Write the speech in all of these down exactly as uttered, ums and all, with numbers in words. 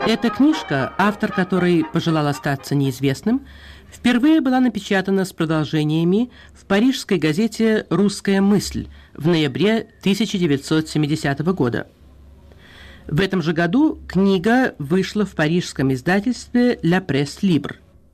Эта книжка, автор которой пожелал остаться неизвестным, впервые была напечатана с продолжениями в парижской газете «Русская мысль» в ноябре тысяча девятьсот семидесятого года. В этом же году книга вышла в парижском издательстве «La Presse Libre».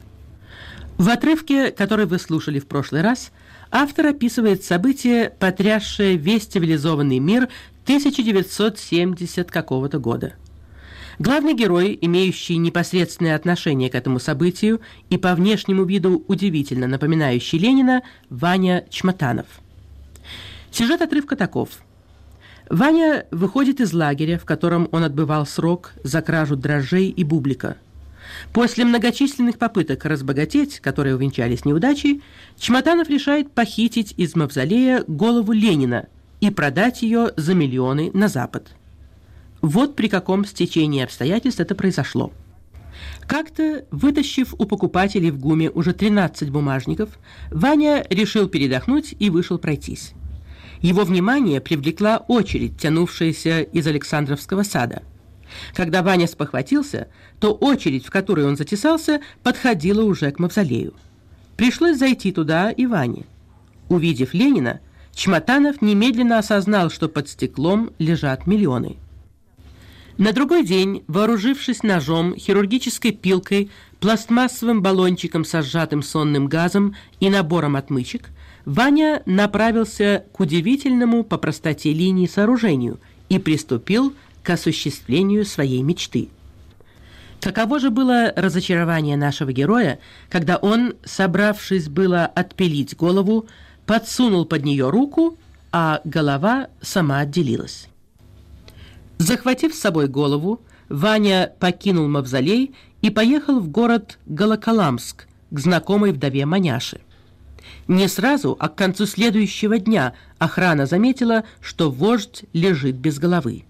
В отрывке, который вы слушали в прошлый раз, автор описывает события, потрясшие весь цивилизованный мир тысяча девятьсот семидесятого какого-то года. Главный герой, имеющий непосредственное отношение к этому событию и по внешнему виду удивительно напоминающий Ленина, Ваня Чмотанов. Сюжет отрывка таков. Ваня выходит из лагеря, в котором он отбывал срок за кражу дрожжей и бублика. После многочисленных попыток разбогатеть, которые увенчались неудачей, Чмотанов решает похитить из мавзолея голову Ленина и продать ее за миллионы на Запад. Вот при каком стечении обстоятельств это произошло. Как-то, вытащив у покупателей в ГУМе уже тринадцать бумажников, Ваня решил передохнуть и вышел пройтись. Его внимание привлекла очередь, тянувшаяся из Александровского сада. Когда Ваня спохватился, то очередь, в которой он затесался, подходила уже к мавзолею. Пришлось зайти туда и Ване. Увидев Ленина, Чмотанов немедленно осознал, что под стеклом лежат миллионы. На другой день, вооружившись ножом, хирургической пилкой, пластмассовым баллончиком со сжатым сонным газом и набором отмычек, Ваня направился к удивительному по простоте линии сооружению и приступил к осуществлению своей мечты. Каково же было разочарование нашего героя, когда он, собравшись было отпилить голову, подсунул под нее руку, а голова сама отделилась. Захватив с собой голову, Ваня покинул мавзолей и поехал в город Волоколамск к знакомой вдове Маняше. Не сразу, а к концу следующего дня охрана заметила, что вождь лежит без головы.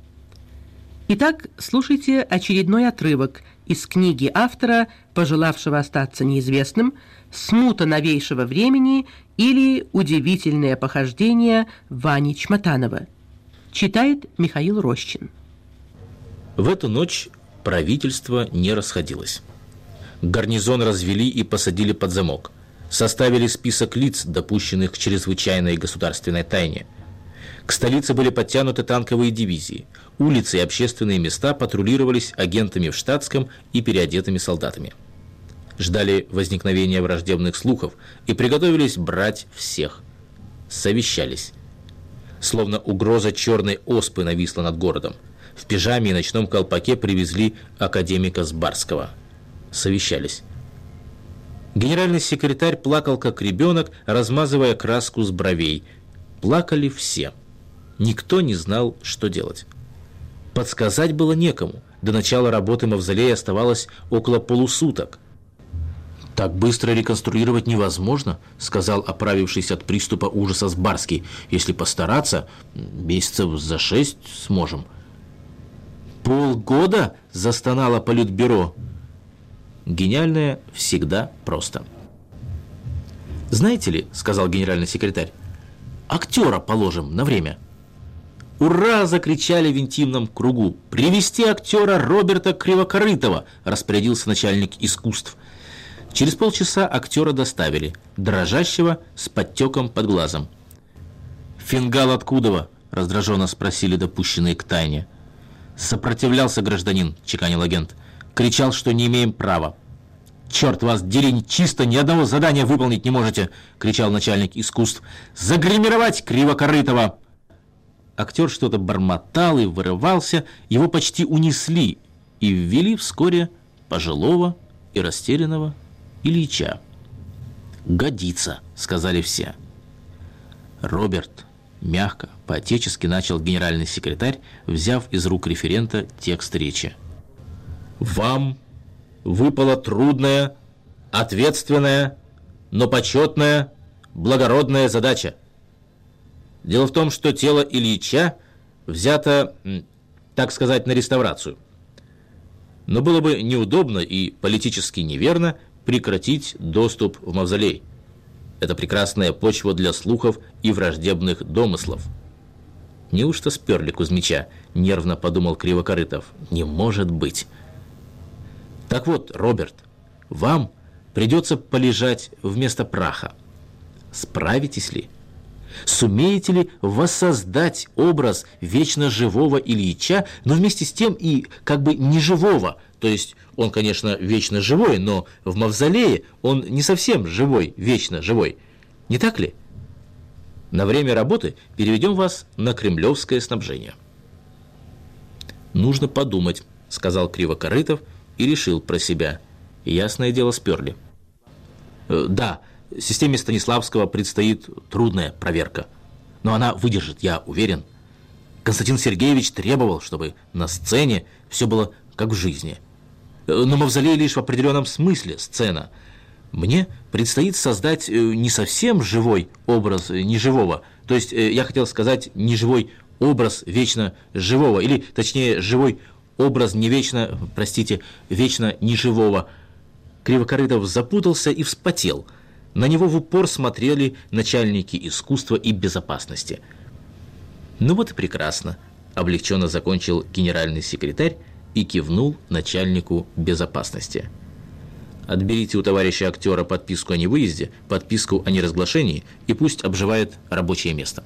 Итак, слушайте очередной отрывок из книги автора, пожелавшего остаться неизвестным, «Смута новейшего времени» или «Удивительное похождение Вани Чмотанова». Читает Михаил Рощин. В эту ночь правительство не расходилось. Гарнизон развели и посадили под замок. Составили список лиц, допущенных к чрезвычайной государственной тайне. К столице были подтянуты танковые дивизии. Улицы и общественные места патрулировались агентами в штатском и переодетыми солдатами. Ждали возникновения враждебных слухов и приготовились брать всех. Совещались. Словно угроза черной оспы нависла над городом. В пижаме и ночном колпаке привезли академика Сбарского. Совещались. Генеральный секретарь плакал, как ребенок, размазывая краску с бровей. Плакали все. Никто не знал, что делать. Подсказать было некому. До начала работы мавзолея оставалось около полусуток. «Так быстро реконструировать невозможно», — сказал оправившийся от приступа ужаса Сбарский. «Если постараться, месяцев за шесть сможем». «Полгода?» — застонало Политбюро. Гениальное всегда просто. «Знаете ли, — сказал генеральный секретарь, — актера положим на время». «Ура!» — закричали в интимном кругу. «Привести актера Роберта Кривокорытова!» — распорядился начальник искусств. Через полчаса актера доставили, дрожащего, с подтеком под глазом. «Фингал откуда?» — раздраженно спросили допущенные к тайне. «Сопротивлялся гражданин», — чеканил агент. «Кричал, что не имеем права». «Черт вас дери, чисто ни одного задания выполнить не можете!» — кричал начальник искусств. «Загримировать Кривокорытова!» Актер что-то бормотал и вырывался, его почти унесли и ввели вскоре пожилого и растерянного Ильича. «Годится», — сказали все. «Роберт», — мягко, по-отечески начал генеральный секретарь, взяв из рук референта текст речи. «Вам выпала трудная, ответственная, но почетная, благородная задача. Дело в том, что тело Ильича взято, так сказать, на реставрацию. Но было бы неудобно и политически неверно прекратить доступ в мавзолей. Это прекрасная почва для слухов и враждебных домыслов». «Неужто сперли Кузьмича?» — нервно подумал Кривокорытов. «Не может быть!» Так вот, Роберт, вам придется полежать вместо праха. Справитесь ли? Сумеете ли воссоздать образ вечно живого Ильича, но вместе с тем и как бы неживого? То есть он, конечно, вечно живой, но в мавзолее он не совсем живой, вечно живой. Не так ли? На время работы переведем вас на кремлевское снабжение. «Нужно подумать», — сказал Кривокорытов и решил про себя. Ясное дело, сперли. «Да, системе Станиславского предстоит трудная проверка, но она выдержит, я уверен. Константин Сергеевич требовал, чтобы на сцене все было как в жизни. Но мавзолей лишь в определенном смысле сцена. Мне предстоит создать не совсем живой образ неживого, то есть я хотел сказать неживой образ вечно живого, или, точнее, живой образ не вечно, простите, вечно неживого». Кривокорытов запутался и вспотел. На него в упор смотрели начальники искусства и безопасности. «Ну вот и прекрасно», — облегченно закончил генеральный секретарь и кивнул начальнику безопасности. «Отберите у товарища актера подписку о невыезде, подписку о неразглашении, и пусть обживает рабочее место».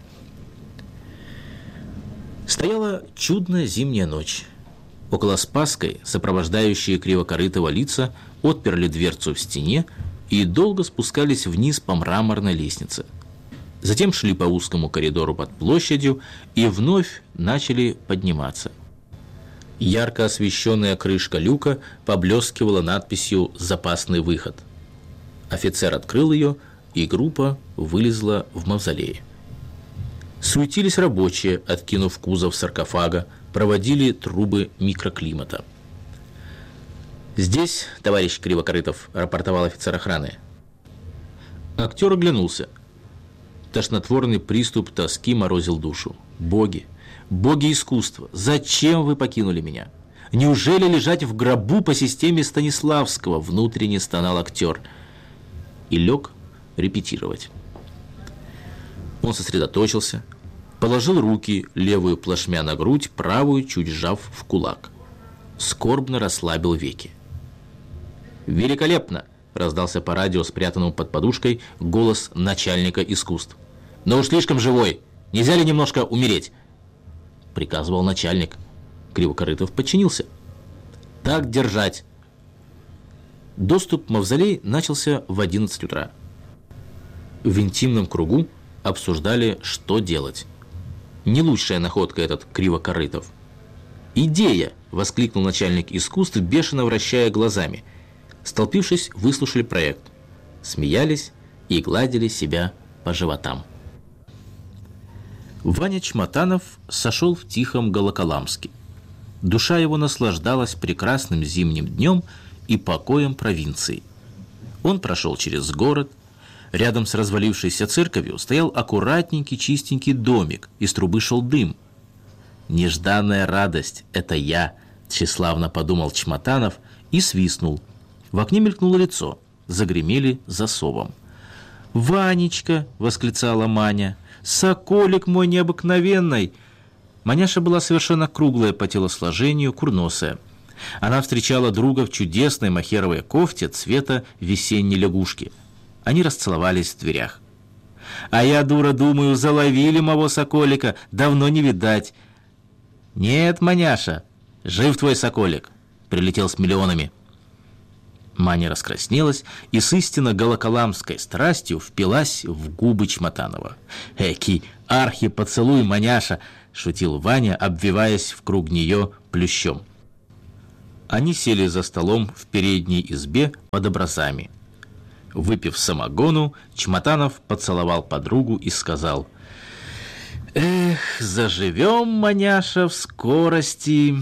Стояла чудная зимняя ночь. Около Спасской сопровождающие Кривокорытова лица отперли дверцу в стене и долго спускались вниз по мраморной лестнице. Затем шли по узкому коридору под площадью и вновь начали подниматься. Ярко освещенная крышка люка поблескивала надписью «Запасный выход». Офицер открыл ее, и группа вылезла в мавзолей. Суетились рабочие, откинув кузов саркофага, проводили трубы микроклимата. «Здесь, товарищ Кривокорытов», — рапортовал офицер охраны. Актер оглянулся. Тошнотворный приступ тоски морозил душу. «Боги, боги искусства, зачем вы покинули меня? Неужели лежать в гробу по системе Станиславского?» — внутренне стонал актер. И лег репетировать. Он сосредоточился, положил руки, левую плашмя на грудь, правую чуть сжав в кулак. Скорбно расслабил веки. «Великолепно!» — раздался по радио, спрятанному под подушкой, голос начальника искусств. «Но уж слишком живой! Нельзя ли немножко умереть?» — приказывал начальник. Кривокорытов подчинился. «Так держать!» Доступ в мавзолей начался в одиннадцать утра. В интимном кругу обсуждали, что делать. Не лучшая находка этот Кривокорытов. «Идея!» — воскликнул начальник искусств, бешено вращая глазами. Столпившись, выслушали проект. Смеялись и гладили себя по животам. Ваня Чматанов сошел в Тихом Волоколамске. Душа его наслаждалась прекрасным зимним днем и покоем провинции. Он прошел через город. Рядом с развалившейся церковью стоял аккуратненький чистенький домик, из трубы шел дым. «Нежданная радость — это я», — тщеславно подумал Чматанов и свистнул. В окне мелькнуло лицо, загремели засовом. «Ванечка!» — восклицала Маня. «Соколик мой необыкновенный!» Маняша была совершенно круглая по телосложению, курносая. Она встречала друга в чудесной махеровой кофте цвета весенней лягушки. Они расцеловались в дверях. «А я, дура, думаю, заловили моего соколика, давно не видать». «Нет, Маняша, жив твой соколик», — прилетел с миллионами. Маня раскраснелась и с истинно волоколамской страстью впилась в губы Чматанова. «Эки архи-поцелуй, Маняша!» — шутил Ваня, обвиваясь в круг нее плющом. Они сели за столом в передней избе под образами. Выпив самогону, Чматанов поцеловал подругу и сказал: «Эх, заживем, Маняша, в скорости».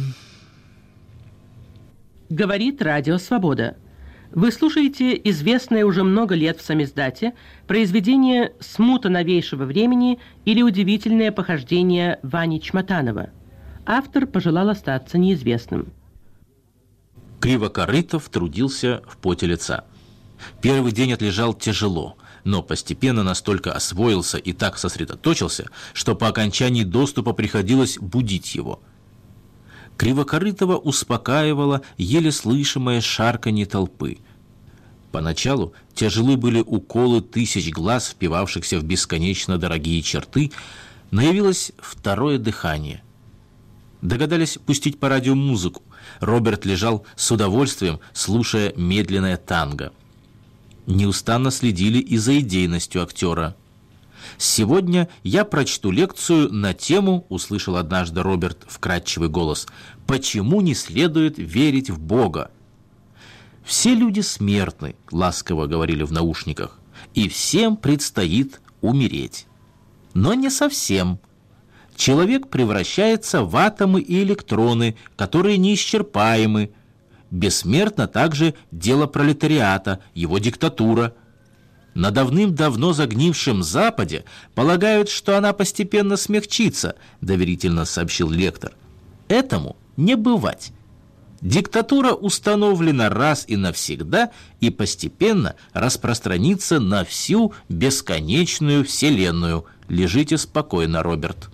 Говорит Радио Свобода. Вы слушаете известное уже много лет в самиздате произведение «Смута новейшего времени» или «Удивительное похождение Вани Чматанова». Автор пожелал остаться неизвестным. Кривокорытов трудился в поте лица. Первый день отлежал тяжело, но постепенно настолько освоился и так сосредоточился, что по окончании доступа приходилось будить его. Кривокорытова успокаивало еле слышимое шарканье толпы. Поначалу тяжелы были уколы тысяч глаз, впивавшихся в бесконечно дорогие черты, но явилось второе дыхание. Догадались пустить по радио музыку. Роберт лежал с удовольствием, слушая медленное танго. Неустанно следили и за идейностью актера. «Сегодня я прочту лекцию на тему», — услышал однажды Роберт вкрадчивый голос, «почему не следует верить в Бога?» «Все люди смертны», — ласково говорили в наушниках, «и всем предстоит умереть. Но не совсем. Человек превращается в атомы и электроны, которые неисчерпаемы. Бессмертно также дело пролетариата, его диктатура. На давным-давно загнившем Западе полагают, что она постепенно смягчится», — доверительно сообщил лектор. «Этому не бывать. Диктатура установлена раз и навсегда и постепенно распространится на всю бесконечную вселенную. Лежите спокойно, Роберт».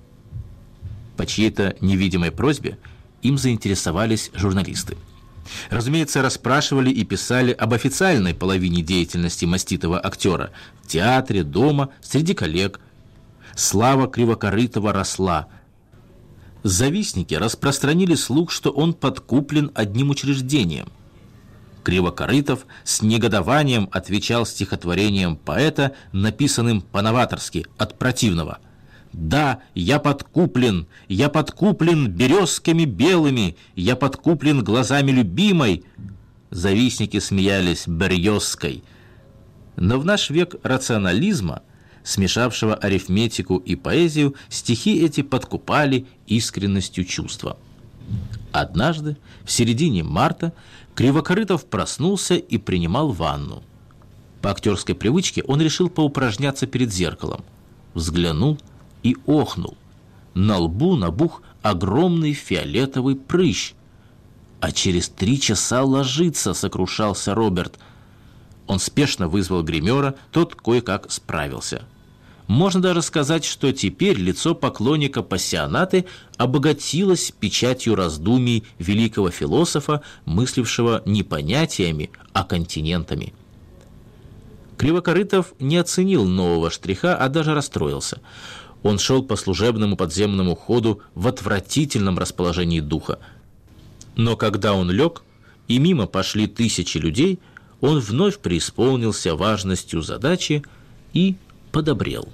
По чьей-то невидимой просьбе им заинтересовались журналисты. Разумеется, расспрашивали и писали об официальной половине деятельности маститого актера в театре, дома, среди коллег. Слава Кривокорытова росла. Завистники распространили слух, что он подкуплен одним учреждением. Кривокорытов с негодованием отвечал стихотворением поэта, написанным по-новаторски, от противного. «Да, я подкуплен, я подкуплен березками белыми, я подкуплен глазами любимой». Завистники смеялись березкой. Но в наш век рационализма, смешавшего арифметику и поэзию, стихи эти подкупали искренностью чувства. Однажды, в середине марта, Кривокорытов проснулся и принимал ванну. По актерской привычке он решил поупражняться перед зеркалом. Взглянул и охнул. На лбу набух огромный фиолетовый прыщ. «А через три часа ложиться», — сокрушался Роберт. Он спешно вызвал гримера, тот кое-как справился. Можно даже сказать, что теперь лицо поклонника пассионаты обогатилось печатью раздумий великого философа, мыслившего не понятиями, а континентами. Кривокорытов не оценил нового штриха, а даже расстроился. Он шел по служебному подземному ходу в отвратительном расположении духа. Но когда он лег, и мимо пошли тысячи людей, он вновь преисполнился важностью задачи и подобрел.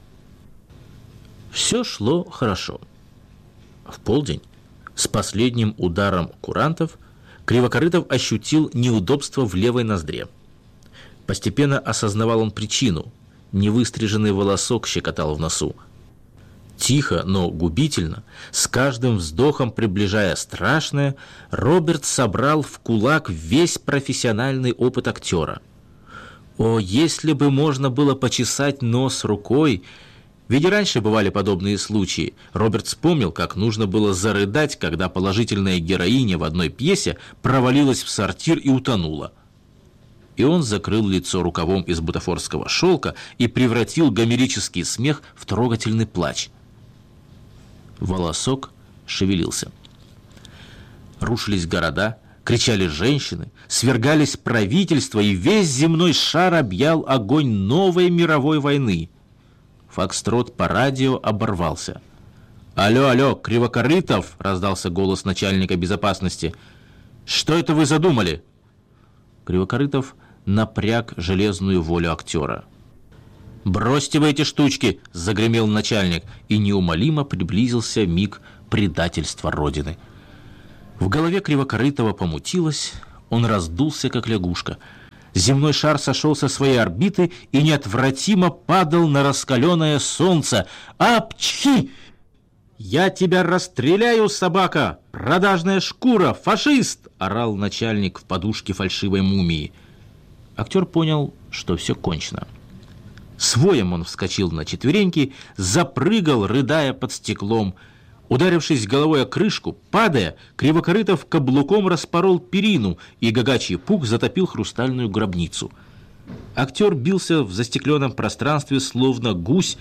Все шло хорошо. В полдень, с последним ударом курантов, Кривокорытов ощутил неудобство в левой ноздре. Постепенно осознавал он причину. Невыстриженный волосок щекотал в носу. Тихо, но губительно, с каждым вздохом приближая страшное, Роберт собрал в кулак весь профессиональный опыт актера. О, если бы можно было почесать нос рукой! Ведь и раньше бывали подобные случаи. Роберт вспомнил, как нужно было зарыдать, когда положительная героиня в одной пьесе провалилась в сортир и утонула. И он закрыл лицо рукавом из бутафорского шелка и превратил гомерический смех в трогательный плач. Волосок шевелился. Рушились города, кричали женщины, свергались правительства, и весь земной шар объял огонь новой мировой войны. Фокстрот по радио оборвался. «Алло, алло, Кривокорытов!» — раздался голос начальника безопасности. «Что это вы задумали?» Кривокорытов напряг железную волю актера. «Бросьте вы эти штучки!» — загремел начальник, и неумолимо приблизился миг предательства Родины. В голове Кривокорытова помутилось, он раздулся, как лягушка. Земной шар сошел со своей орбиты и неотвратимо падал на раскаленное солнце. «Апчхи! Я тебя расстреляю, собака! Продажная шкура! Фашист!» — орал начальник в подушке фальшивой мумии. Актер понял, что все кончено. С воем он вскочил на четвереньки, запрыгал, рыдая под стеклом. Ударившись головой о крышку, падая, Кривокорытов каблуком распорол перину, и гагачий пук затопил хрустальную гробницу. Актер бился в застекленном пространстве, словно гусь в пухощипательной машине. Оцепенение посетителей,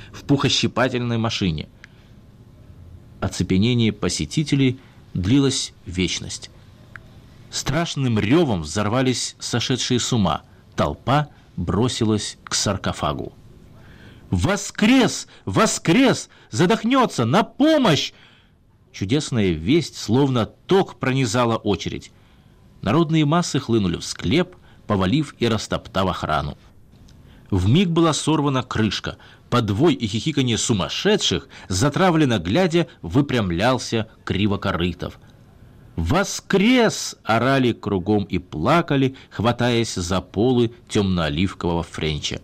длилась вечность. Страшным ревом взорвались сошедшие с ума. Толпа бросилась к саркофагу. «Воскрес! Воскрес! Задохнется! На помощь!» Чудесная весть, словно ток, пронизала очередь. Народные массы хлынули в склеп, повалив и растоптав охрану. Вмиг была сорвана крышка. Под вой и хихиканье сумасшедших, затравленно глядя, выпрямлялся Кривокорытов. «Воскрес!» — орали кругом и плакали, хватаясь за полы темно-оливкового френча.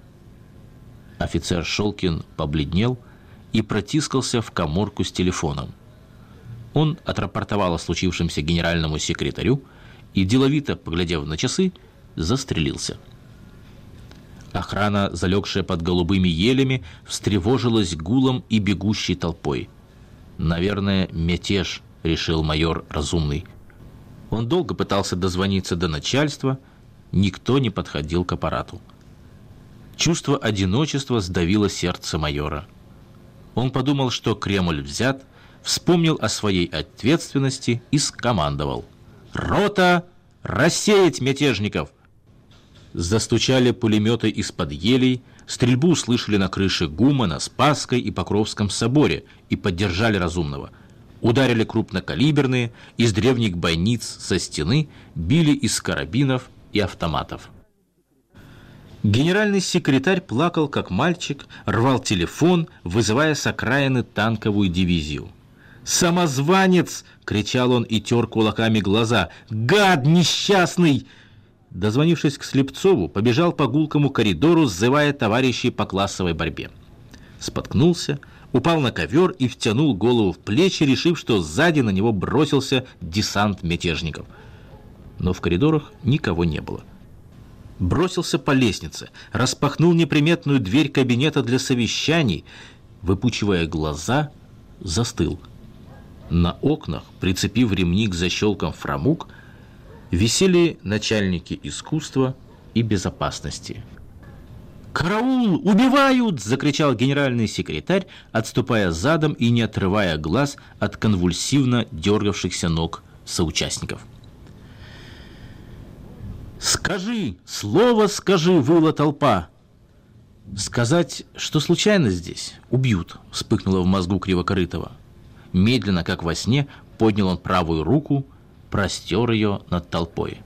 Офицер Шолкин побледнел и протискался в каморку с телефоном. Он отрапортовал о случившемся генеральному секретарю и, деловито поглядев на часы, застрелился. Охрана, залегшая под голубыми елями, встревожилась гулом и бегущей толпой. «Наверное, мятеж», — решил майор Разумный. Он долго пытался дозвониться до начальства, никто не подходил к аппарату. Чувство одиночества сдавило сердце майора. Он подумал, что Кремль взят, вспомнил о своей ответственности и скомандовал: «Рота, рассеять мятежников!» Застучали пулеметы из-под елей, стрельбу услышали на крыше ГУМа, на Спасской и Покровском соборе и поддержали Разумного. Ударили крупнокалиберные, из древних бойниц со стены, били из карабинов и автоматов. Генеральный секретарь плакал, как мальчик, рвал телефон, вызывая с окраины танковую дивизию. «Самозванец!» — кричал он и тер кулаками глаза. «Гад несчастный!» Дозвонившись к Слепцову, побежал по гулкому коридору, сзывая товарищей по классовой борьбе. Споткнулся, упал на ковер и втянул голову в плечи, решив, что сзади на него бросился десант мятежников. Но в коридорах никого не было. Бросился по лестнице, распахнул неприметную дверь кабинета для совещаний, выпучивая глаза, застыл. На окнах, прицепив ремни к защелкам фрамуг, висели начальники искусства и безопасности. «Караул! Убивают!» — закричал генеральный секретарь, отступая задом и не отрывая глаз от конвульсивно дергавшихся ног соучастников. «Скажи! Слово скажи!» — выла толпа. «Сказать, что случайно здесь? Убьют!» — вспыхнуло в мозгу Кривокорытова. Медленно, как во сне, поднял он правую руку, простер ее над толпой.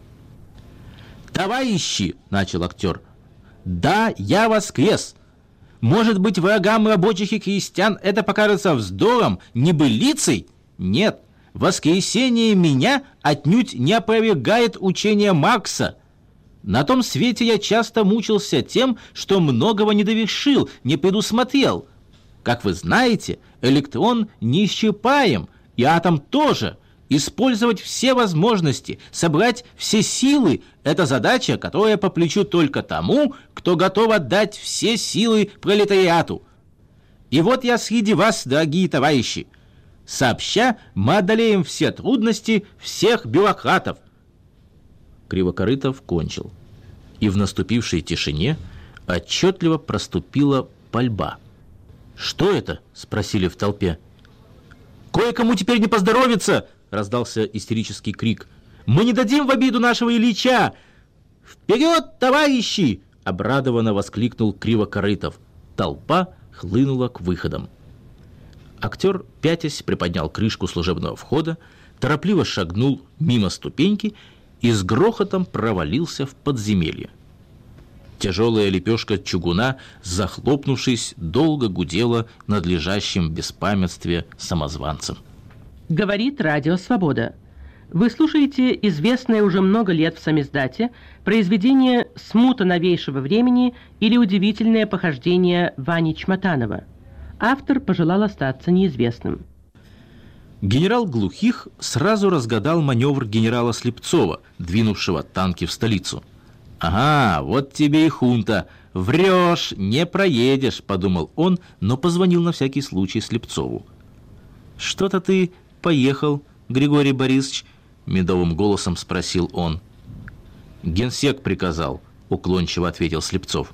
«Товарищи!» — начал актер. «Да, я воскрес! Может быть, врагам рабочих и крестьян это покажется вздором, небылицей? Нет, воскресение меня отнюдь не опровергает учение Маркса. На том свете я часто мучился тем, что многого не довершил, не предусмотрел. Как вы знаете, электрон неисчерпаем, и атом тоже. Использовать все возможности, собрать все силы – это задача, которая по плечу только тому, кто готов отдать все силы пролетариату. И вот я среди вас, дорогие товарищи. Сообща мы одолеем все трудности всех бюрократов». Кривокорытов кончил, и в наступившей тишине отчетливо проступила пальба. «Что это?» – спросили в толпе. «Кое-кому теперь не поздоровится!» — раздался истерический крик. «Мы не дадим в обиду нашего Ильича!» «Вперед, товарищи!» — обрадованно воскликнул Кривокорытов. Толпа хлынула к выходам. Актер, пятясь, приподнял крышку служебного входа, торопливо шагнул мимо ступеньки и с грохотом провалился в подземелье. Тяжелая лепешка чугуна, захлопнувшись, долго гудела над лежащим в беспамятстве самозванцем. Говорит Радио Свобода. Вы слушаете известное уже много лет в самиздате произведение «Смута новейшего времени» или «Удивительное похождение Вани Чмотанова». Автор пожелал остаться неизвестным. Генерал Глухих сразу разгадал маневр генерала Слепцова, двинувшего танки в столицу. «Ага, вот тебе и хунта. Врешь, не проедешь», — подумал он, но позвонил на всякий случай Слепцову. «Что-то ты поехал, Григорий Борисович?» — медовым голосом спросил он. «Генсек приказал», — уклончиво ответил Слепцов.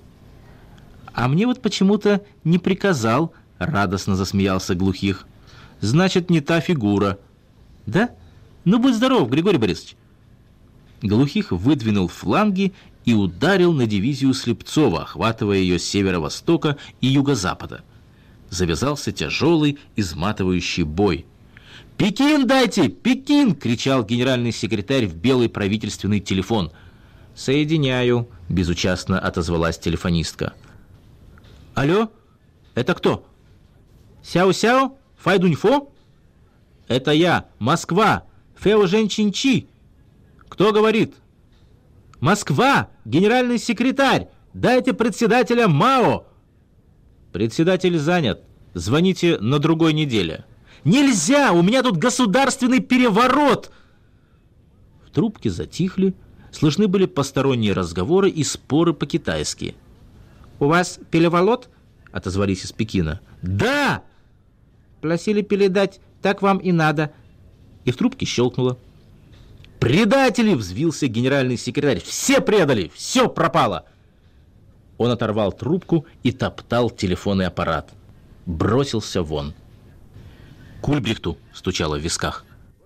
«А мне вот почему-то не приказал», — радостно засмеялся Глухих. «Значит, не та фигура». Да? Ну, будь здоров, Григорий Борисович. Глухих выдвинул фланги и ударил на дивизию Слепцова, охватывая ее с северо-востока и юго-запада. Завязался тяжелый, изматывающий бой. «Пекин дайте! Пекин!» — кричал генеральный секретарь в белый правительственный телефон. «Соединяю», — безучастно отозвалась телефонистка. «Алло? Это кто? Сяо-сяо? Файдуньфо?» «Это я, Москва, Фео Женчинчи. Кто говорит?» «Москва, генеральный секретарь! Дайте председателя Мао!» «Председатель занят. Звоните на другой неделе». «Нельзя! У меня тут государственный переворот!» В трубке затихли, слышны были посторонние разговоры и споры по-китайски. «У вас переворот?» — отозвались из Пекина. «Да!» «Просили передать, так вам и надо». И в трубке щелкнуло. «Предатели!» — взвился генеральный секретарь. «Все предали! Все пропало!» Он оторвал трубку и топтал телефонный аппарат. Бросился вон. К Ульбрихту стучало в висках.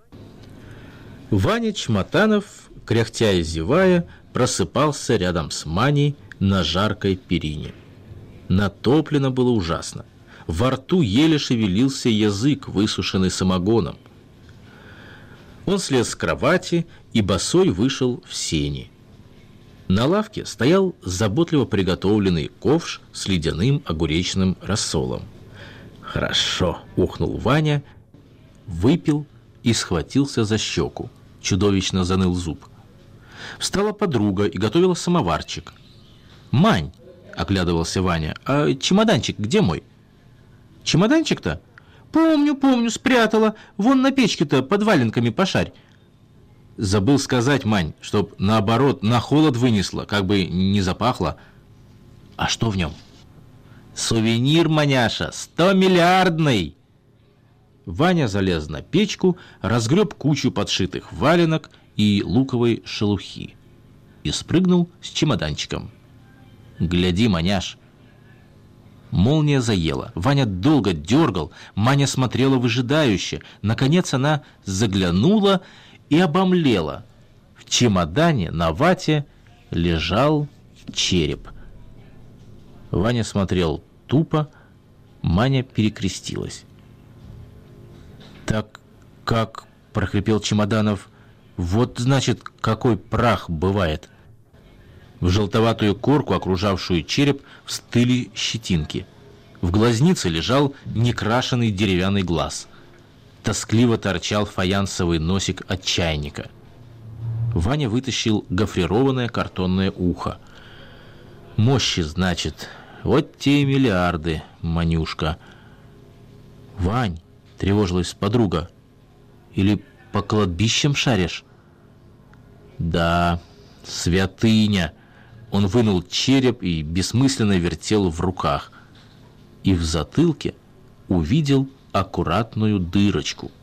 Ваня Чмотанов, кряхтя и зевая, просыпался рядом с Маней на жаркой перине. Натоплено было ужасно. Во рту еле шевелился язык, высушенный самогоном. Он слез с кровати и босой вышел в сени. На лавке стоял заботливо приготовленный ковш с ледяным огуречным рассолом. «Хорошо», — ухнул Ваня, выпил и схватился за щеку. Чудовищно заныл зуб. Встала подруга и готовила самоварчик. «Мань», — оглядывался Ваня, — «а чемоданчик где мой?» «Чемоданчик-то? Помню, помню, спрятала. Вон на печке-то под валенками пошарь». «Забыл сказать, Мань, чтоб наоборот на холод вынесла, как бы не запахло». «А что в нем?» «Сувенир, маняша, стомиллиардный!» Ваня залез на печку, разгреб кучу подшитых валенок и луковой шелухи и спрыгнул с чемоданчиком. «Гляди, маняш!» Молния заела. Ваня долго дергал, Маня смотрела выжидающе. Наконец она заглянула и обомлела. В чемодане на вате лежал череп. Ваня смотрел тупо, Маня перекрестилась. «Так как?» — прохрипел Чемоданов. «Вот, значит, какой прах бывает». В желтоватую корку, окружавшую череп, встыли щетинки. В глазнице лежал некрашенный деревянный глаз. Тоскливо торчал фаянсовый носик от чайника. Ваня вытащил гофрированное картонное ухо. «Мощи, значит. Вот те миллиарды, Манюшка». «Вань», — тревожилась подруга, — «или по кладбищам шаришь?» «Да, святыня». Он вынул череп и бессмысленно вертел в руках. И в затылке увидел аккуратную дырочку.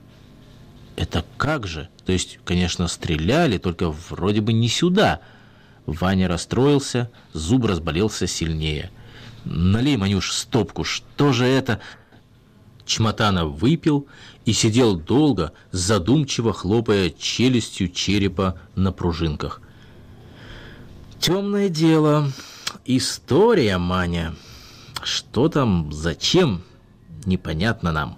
«Это как же? То есть, конечно, стреляли, только вроде бы не сюда». Ваня расстроился, зуб разболелся сильнее. «Налей, Манюш, стопку, что же это?» Чмотанов выпил и сидел долго, задумчиво хлопая челюстью черепа на пружинках. «Темное дело. История, Маня. Что там, зачем, непонятно нам».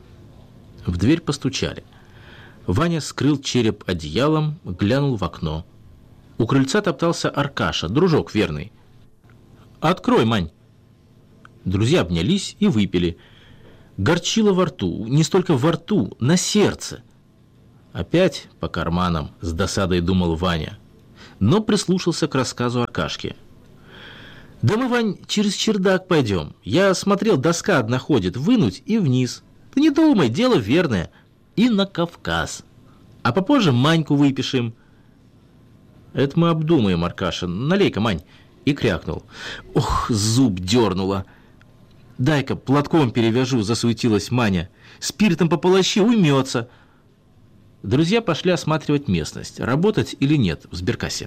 В дверь постучали. Ваня скрыл череп одеялом, глянул в окно. У крыльца топтался Аркаша, дружок верный. «Открой, Мань». Друзья обнялись и выпили. Горчило во рту, не столько во рту, на сердце. Опять по карманам, с досадой думал Ваня, но прислушался к рассказу Аркашки. «Да мы, Вань, через чердак пойдем. Я смотрел, доска одна ходит, вынуть и вниз. Ты не думай, дело верное. И на Кавказ. А попозже Маньку выпишем». «Это мы обдумаем, Аркаша. Налей-ка, Мань». И крякнул. «Ох, зуб дернуло». «Дай-ка платком перевяжу», — засуетилась Маня. «Спиртом пополощи, уймется». Друзья пошли осматривать местность, работать или нет в сберкассе.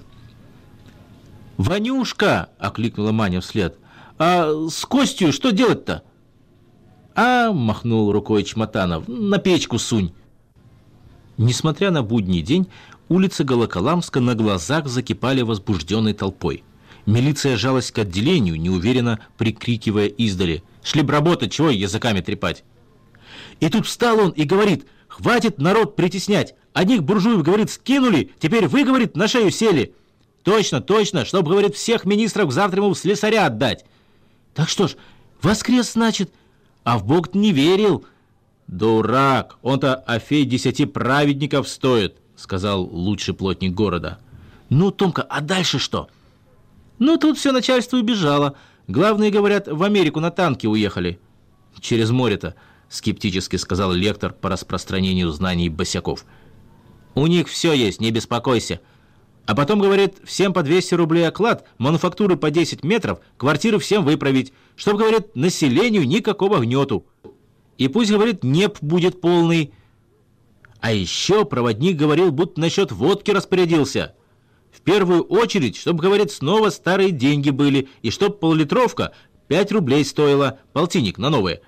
«Ванюшка!» — окликнула Маня вслед. «А с Костью что делать-то?» «А!» — махнул рукой Чмотанов. «На печку сунь». Несмотря на будний день, улицы Волоколамска на глазах закипали возбужденной толпой. Милиция жалась к отделению, неуверенно прикрикивая издали: «Шли б работать, чего языками трепать?» И тут встал он и говорит: «Хватит народ притеснять! Одних буржуев, говорит, скинули, теперь вы, говорит, на шею сели. Точно, точно, чтоб, говорит, всех министров завтра ему в слесаря отдать». Так что ж, воскрес, значит, а в Бог не верил. «Дурак, он-то Афей десяти праведников стоит», сказал лучший плотник города. «Ну, Томка, а дальше что?» «Ну, тут все начальство убежало. Главные, говорят, в Америку на танке уехали». «Через море-то», скептически сказал лектор по распространению знаний босяков. «У них все есть, не беспокойся. А потом, говорит, всем по двести рублей оклад, мануфактуры по десять метров, квартиры всем выправить, чтоб, говорит, населению никакого гнету. И пусть, говорит, неп будет полный. А еще проводник говорил, будто насчет водки распорядился. В первую очередь, чтоб, говорит, снова старые деньги были, и чтоб поллитровка пять рублей стоила, полтинник на новые».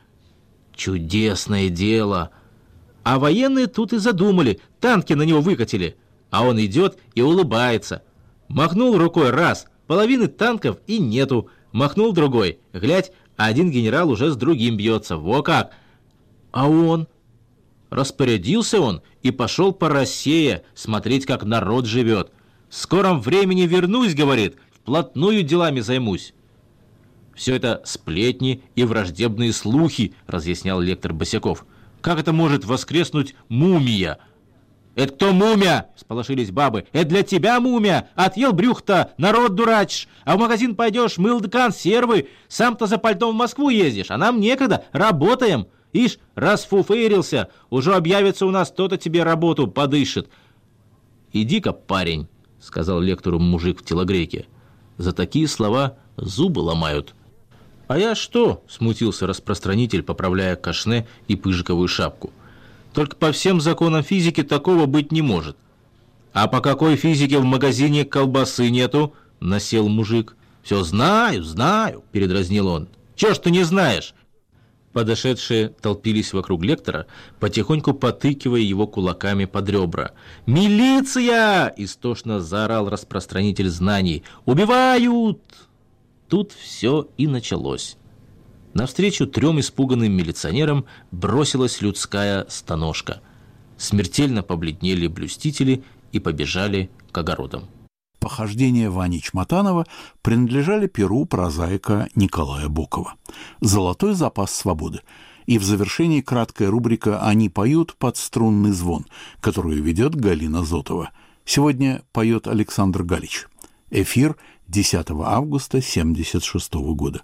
Чудесное дело. А военные тут и задумали, танки на него выкатили. А он идет и улыбается. Махнул рукой раз, половины танков и нету. Махнул другой, глядь, один генерал уже с другим бьется. Во как! А он? Распорядился он и пошел по России смотреть, как народ живет. В скором времени вернусь, говорит, вплотную делами займусь. Все это сплетни и враждебные слухи, разъяснял лектор Босяков. Как это может воскреснуть мумия? «Это кто мумия?» – сполошились бабы. «Это для тебя мумия! Отъел брюх-то, народ дурачишь! А в магазин пойдешь, мыл да консервы! Сам-то за пальтом в Москву ездишь, а нам некогда, работаем! Ишь, расфуфырился, уже объявится у нас, кто-то тебе работу подышит!» «Иди-ка, парень!» – сказал лектору мужик в телогрейке. «За такие слова зубы ломают». «А я что?» – смутился распространитель, поправляя кашне и пыжиковую шапку. «Только по всем законам физики такого быть не может». «А по какой физике в магазине колбасы нету?» – насел мужик. «Все знаю, знаю», – передразнил он. «Чего ж ты не знаешь?» Подошедшие толпились вокруг лектора, потихоньку потыкивая его кулаками под ребра. «Милиция!» – истошно заорал распространитель знаний. «Убивают!» Тут все и началось. Навстречу трем испуганным милиционерам бросилась людская станожка. Смертельно побледнели блюстители и побежали к огородам. Похождения Вани Чмотанова принадлежали перу прозаика Николая Бокова. «Золотой запас свободы». И в завершении краткая рубрика «Они поют под струнный звон», которую ведет Галина Зотова. Сегодня поет Александр Галич. Эфир десятого августа семьдесят шестого года.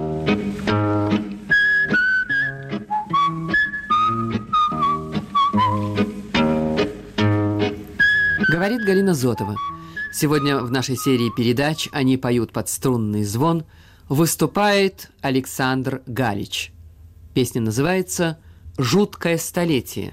Говорит Галина Зотова. Сегодня в нашей серии передач «Они поют под струнный звон» выступает Александр Галич. Песня называется «Жуткое столетие».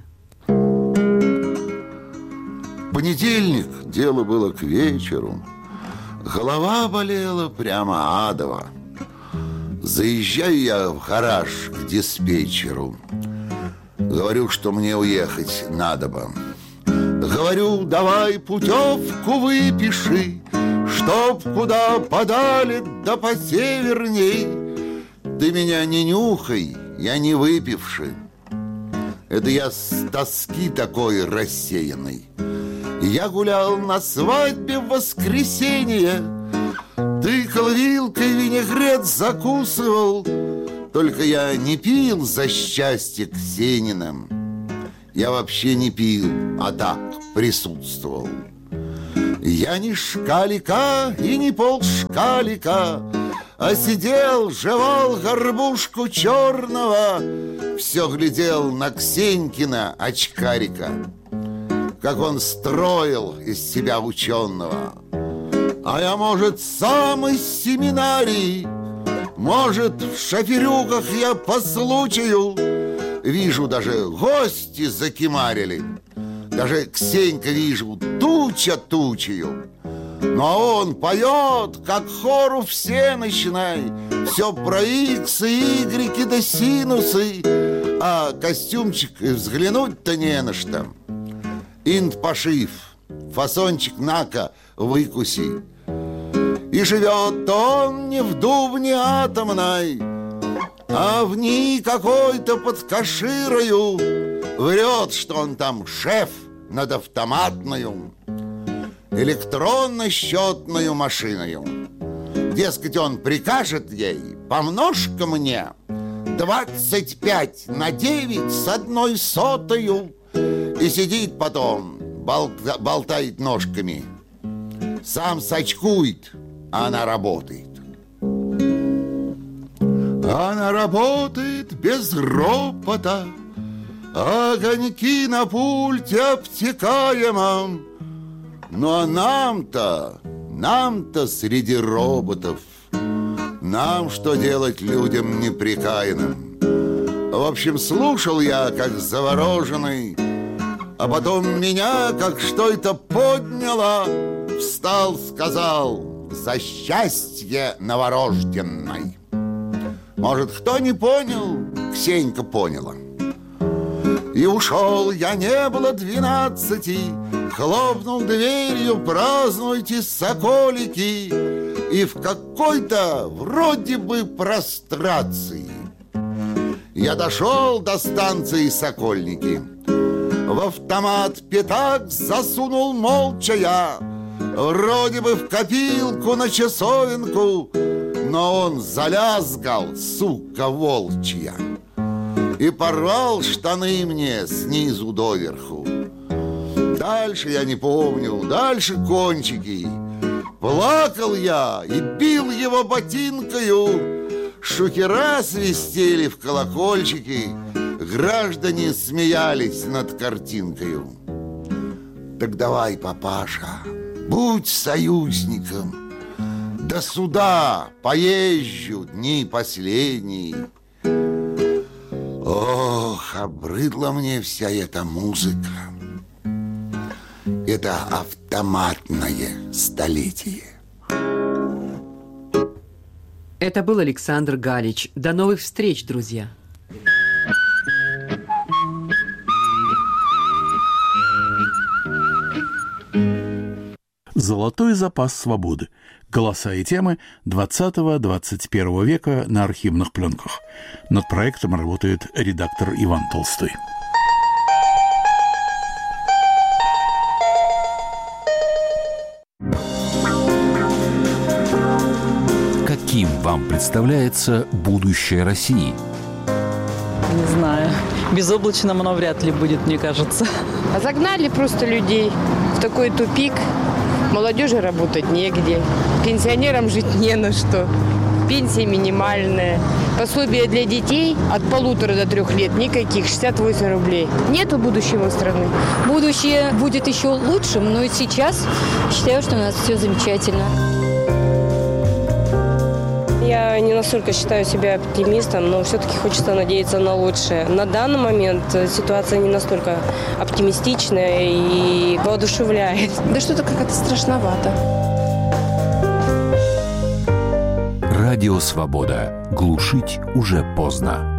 Понедельник, дело было к вечеру. Голова болела прямо адово. Заезжаю я в гараж к диспетчеру. Говорю, что мне уехать надо бы. Говорю, давай путевку выпиши, чтоб куда подали, да посеверней. Ты меня не нюхай, я не выпивший. Это я с тоски такой рассеянной. Я гулял на свадьбе в воскресенье, тыкал вилкой, винегрет закусывал. Только я не пил за счастье Ксениным. Я вообще не пил, а так присутствовал. Я не шкалика и не полшкалика, а сидел, жевал горбушку черного, все глядел на Ксенькина очкарика, как он строил из себя ученого. А я, может, сам из семинарии, может, в шоферюках я по случаю. Вижу, даже гости закимарили, даже Ксенька, вижу, туча тучею. Но он поет, как хору всеночной, все про иксы, игреки да синусы, а костюмчик взглянуть-то не на что. инт пошив, фасончик на-ка, выкуси. И живет он не в дубне атомной, а в ней какой-то под каширою. Врет, что он там шеф над автоматною, электронно-счетную машиною. Дескать, он прикажет ей: помножь-ка мне двадцать пять на девять с одной сотою. И сидит потом, бол- болтает ножками. Сам сачкует, а она работает. Она работает без ропота, огоньки на пульте обтекаемом. Ну а нам-то, нам-то среди роботов, нам что делать людям неприкаянным? В общем, слушал я, как завороженный, а потом меня, как что это подняло. Встал, сказал: за счастье новорожденной. Может, кто не понял, Ксенька поняла. И ушел я, не было двенадцати, хлопнул дверью: празднуйте, соколики. И в какой-то вроде бы прострации я дошел до станции Сокольники. В автомат пятак засунул молча я, вроде бы в копилку на часовенку, но он залязгал, сука волчья, и порвал штаны мне снизу доверху. Дальше я не помню, дальше кончики. Плакал я и бил его ботинкою, шухера свистели в колокольчики, граждане смеялись над картинкою. Так давай, папаша, будь союзником, до суда поезжу дни последние. Ох, обрыдла мне вся эта музыка. Это автоматное столетие. Это был Александр Галич. До новых встреч, друзья. «Золотой запас свободы». Голоса и темы двадцатого-двадцать первого века на архивных пленках. Над проектом работает редактор Иван Толстой. Каким вам представляется будущее России? Не знаю. Безоблачным оно вряд ли будет, мне кажется. А загнали просто людей в такой тупик. Молодежи работать негде, пенсионерам жить не на что. Пенсия минимальная. Пособие для детей от полутора до трех лет никаких, шестьдесят восемь рублей. Нету будущего страны. Будущее будет еще лучшим, но и сейчас считаю, что у нас все замечательно. Я не настолько считаю себя оптимистом, но все-таки хочется надеяться на лучшее. На данный момент ситуация не настолько оптимистичная и воодушевляет. Да что-то как-то страшновато. Радио «Свобода». Глушить уже поздно.